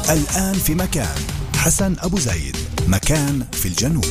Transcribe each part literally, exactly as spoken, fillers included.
الآن في مكان حسن أبو زايد، مكان في الجنوب.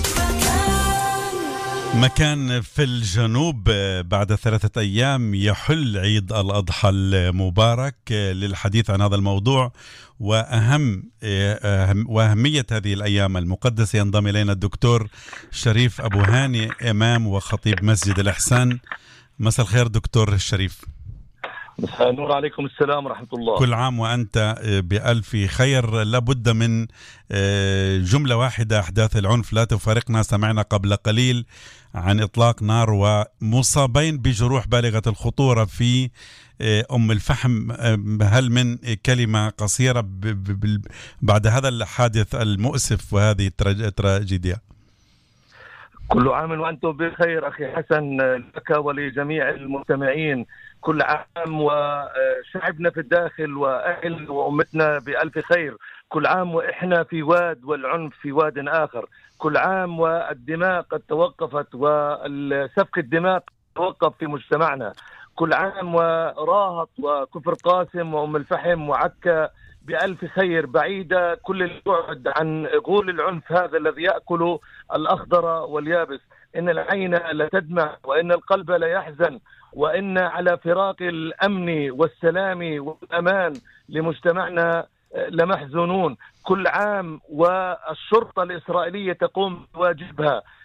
مكان في الجنوب بعد ثلاثة أيام يحل عيد الأضحى المبارك. للحديث عن هذا الموضوع وأهم وأهمية هذه الأيام المقدسة ينضم إلينا الدكتور شريف أبو هاني، إمام وخطيب مسجد الإحسان. مساء الخير دكتور الشريف. مساء النور، عليكم السلام ورحمة الله. كل عام وأنت بألف خير. لابد من جملة واحدة، أحداث العنف لا تفارقنا. سمعنا قبل قليل عن إطلاق نار ومصابين بجروح بالغة الخطورة في أم الفحم. هل من كلمة قصيرة بعد هذا الحادث المؤسف وهذه التراجيديا؟ كل عام وأنتم بخير أخي حسن، لك ولجميع المستمعين. كل عام وشعبنا في الداخل وأهل وأمتنا بألف خير. كل عام وإحنا في واد والعنف في واد آخر. كل عام والدماء قد توقفت والسفك الدماء توقف في مجتمعنا. كل عام وراهط وكفر قاسم وأم الفحم وعكا بألف خير، بعيدة كل البعد عن غول العنف هذا الذي يأكل الأخضر واليابس. إن العين لا تدمع وإن القلب لا يحزن، وإن على فراق الأمن والسلام والأمان لمجتمعنا لمحزونون. كل عام والشرطة الإسرائيلية تقوم بواجبها